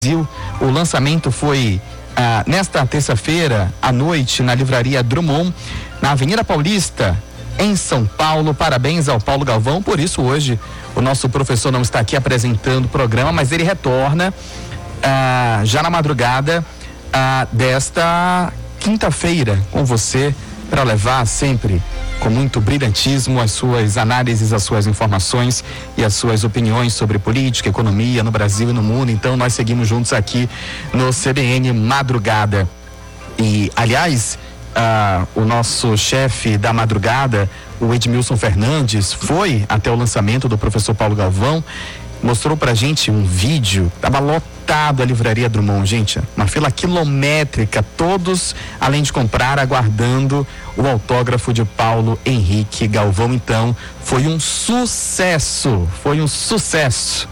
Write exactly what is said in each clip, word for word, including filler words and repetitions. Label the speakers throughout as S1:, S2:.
S1: O lançamento foi ah, nesta terça-feira à noite na livraria Drummond, na Avenida Paulista, em São Paulo. Parabéns ao Paulo Galvão. Por isso hoje o nosso professor não está aqui apresentando o programa, mas ele retorna ah, já na madrugada ah, desta quinta-feira com você, para levar sempre com muito brilhantismo as suas análises, as suas informações e as suas opiniões sobre política, economia no Brasil e no mundo. Então nós seguimos juntos aqui no C B N Madrugada. E aliás, ah, o nosso chefe da madrugada, o Edmilson Fernandes, foi até o lançamento do professor Paulo Galvão, mostrou pra gente um vídeo, tava lotado a livraria Drummond, gente, uma fila quilométrica, todos, além de comprar, aguardando o autógrafo de Paulo Henrique Galvão. Então, foi um sucesso, foi um sucesso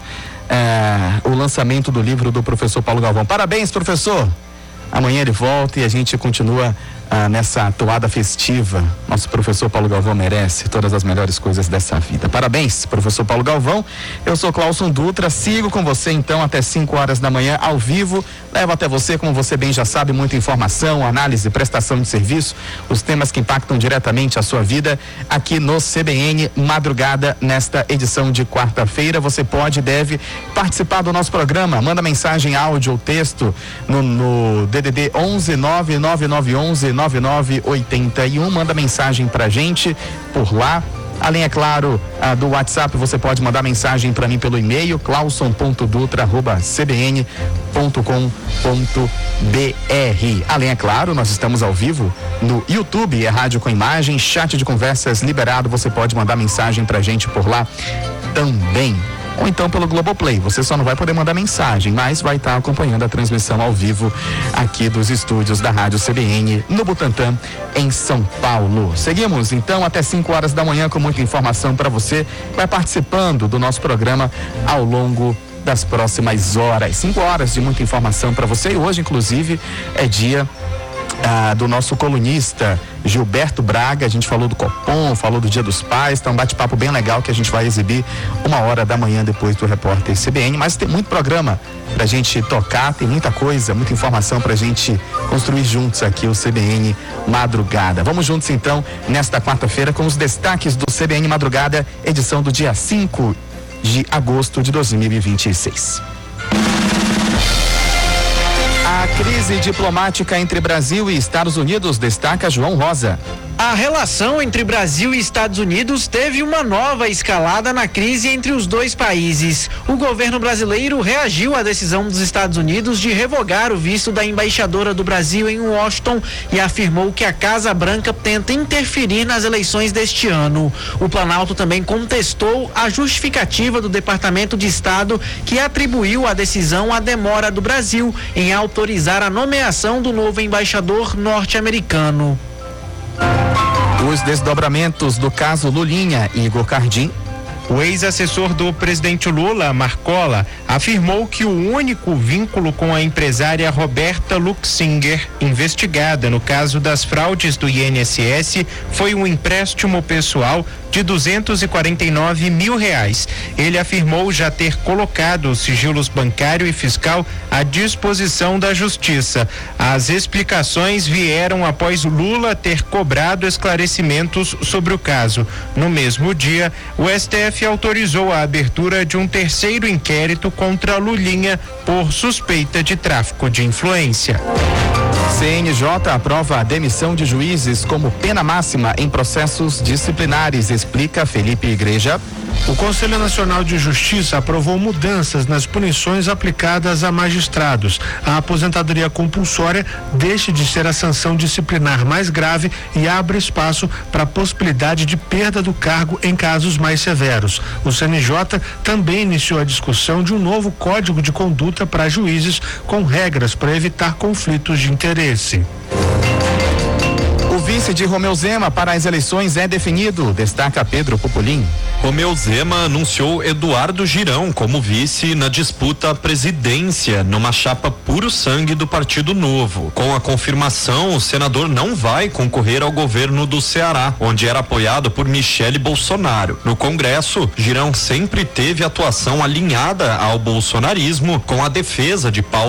S1: é, o lançamento do livro do professor Paulo Galvão. Parabéns, professor! Amanhã ele volta e a gente continua ah, nessa toada festiva. Nosso professor Paulo Galvão merece todas as melhores coisas dessa vida. Parabéns, professor Paulo Galvão. Eu sou Clauson Dutra, sigo com você então até cinco horas da manhã ao vivo. Levo até você, como você bem já sabe, muita informação, análise, prestação de serviço, os temas que impactam diretamente a sua vida aqui no C B N Madrugada, nesta edição de quarta-feira. Você pode e deve participar do nosso programa. Manda mensagem, áudio ou texto no, no D D D onze nove nove nove onze nove nove oito um. Manda mensagem pra gente por lá. Além, é claro, ah, do WhatsApp, você pode mandar mensagem para mim pelo e-mail clauson ponto dutra arroba c b n ponto com ponto b r. Além, é claro, nós estamos ao vivo no YouTube, é Rádio com Imagem, chat de conversas liberado, você pode mandar mensagem pra gente por lá também. Ou então pelo Globoplay, você só não vai poder mandar mensagem, mas vai estar acompanhando a transmissão ao vivo aqui dos estúdios da Rádio C B N no Butantã, em São Paulo. Seguimos então até cinco horas da manhã com muita informação para você, vai participando do nosso programa ao longo das próximas horas. Cinco horas de muita informação para você, e hoje inclusive é dia Ah, do nosso colunista Gilberto Braga. A gente falou do Copom, falou do Dia dos Pais, tá um bate-papo bem legal que a gente vai exibir uma hora da manhã depois do repórter C B N, mas tem muito programa pra gente tocar, tem muita coisa, muita informação pra gente construir juntos aqui o C B N Madrugada. Vamos juntos então nesta quarta-feira com os destaques do C B N Madrugada, edição do dia cinco de agosto de dois mil e vinte e seis. A crise diplomática entre Brasil e Estados Unidos, destaca João Rosa.
S2: A relação entre Brasil e Estados Unidos teve uma nova escalada na crise entre os dois países. O governo brasileiro reagiu à decisão dos Estados Unidos de revogar o visto da embaixadora do Brasil em Washington e afirmou que a Casa Branca tenta interferir nas eleições deste ano. O Planalto também contestou a justificativa do Departamento de Estado, que atribuiu a decisão à demora do Brasil em autorizar a nomeação do novo embaixador norte-americano.
S1: Os desdobramentos do caso Lulinha e Igor Cardim.
S3: O ex-assessor do presidente Lula, Marcola, afirmou que o único vínculo com a empresária Roberta Luxinger, investigada no caso das fraudes do I N S S, foi um empréstimo pessoal de duzentos e quarenta e nove mil reais. Ele afirmou já ter colocado os sigilos bancário e fiscal à disposição da Justiça. As explicações vieram após Lula ter cobrado esclarecimentos sobre o caso. No mesmo dia, o S T F autorizou a abertura de um terceiro inquérito contra Lulinha por suspeita de tráfico de influência.
S1: C N J aprova a demissão de juízes como pena máxima em processos disciplinares, explica Felipe Igreja.
S4: O Conselho Nacional de Justiça aprovou mudanças nas punições aplicadas a magistrados. A aposentadoria compulsória deixa de ser a sanção disciplinar mais grave e abre espaço para a possibilidade de perda do cargo em casos mais severos. O C N J também iniciou a discussão de um novo código de conduta para juízes com regras para evitar conflitos de interesse.
S1: O vice de Romeu Zema para as eleições é definido, destaca Pedro Pupolin.
S5: Romeu Zema anunciou Eduardo Girão como vice na disputa à presidência, numa chapa puro sangue do Partido Novo. Com a confirmação, o senador não vai concorrer ao governo do Ceará, onde era apoiado por Michele Bolsonaro. No Congresso, Girão sempre teve atuação alinhada ao bolsonarismo, com a defesa de pautas